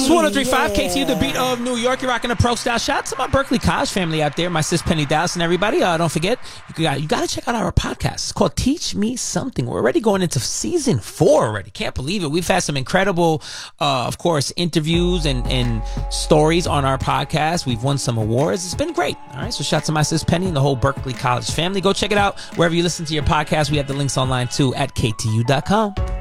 is 103.5 KTU, the beat of New York. You're rocking the Pro Style. Shout out to my Berkeley College family out there, my sis Penny Dallas and everybody. Don't forget, you got to check out our podcast. It's called Teach Me Something. We're already going into season 4 already. Can't believe it. We've had some incredible, of course, interviews and stories on our podcast. We've won some awards. It's been great. All right. So shout out to my sis Penny and the whole Berkeley College family. Go check it out wherever you listen to your podcast. We have the links online too at KTU.com.